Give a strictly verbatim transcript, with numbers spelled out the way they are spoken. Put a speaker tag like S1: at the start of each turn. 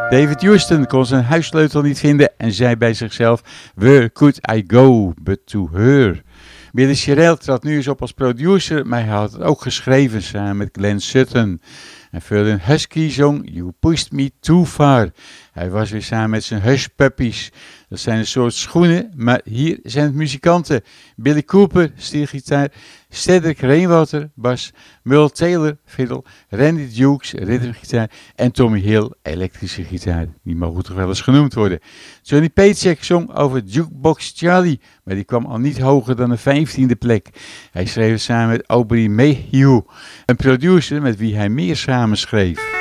S1: David Houston kon zijn huissleutel niet vinden en zei bij zichzelf: Where could I go but to her? Billy Sherrill trad nu eens op als producer, maar hij had het ook geschreven samen met Glenn Sutton. En Vernon Husky zong You Pushed Me Too Far. Hij was weer samen met zijn Hush Puppies. Dat zijn een soort schoenen, maar hier zijn het muzikanten. Billy Cooper, stiergitaar, Cedric Rainwater, bas, Merle Taylor, fiddle, Randy Dukes, ritmegitaar en Tommy Hill, elektrische gitaar. Die mogen toch wel eens genoemd worden. Johnny Paycheck zong over Jukebox Charlie, maar die kwam al niet hoger dan de vijftiende plek. Hij schreef samen met Aubrey Mayhew, een producer met wie hij meer samen schreef.